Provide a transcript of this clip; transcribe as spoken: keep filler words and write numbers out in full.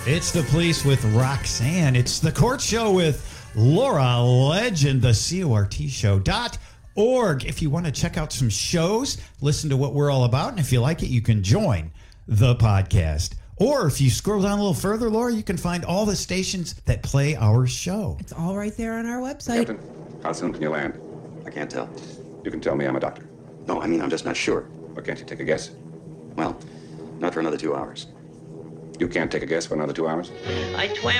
It's the police with Roxanne. It's the court show with Laura Legend, the C O R T show dot org. If you want to check out some shows, listen to what we're all about, and if you like it, you can join the podcast. Or if you scroll down a little further, Laura, you can find all the stations that play our show. It's all right there on our website. Captain, how soon can you land? I can't tell. You can tell me I'm a doctor. No, I mean, I'm just not sure. Or can't you take a guess? Well, not for another two hours. You can't take a guess for another two hours? I twam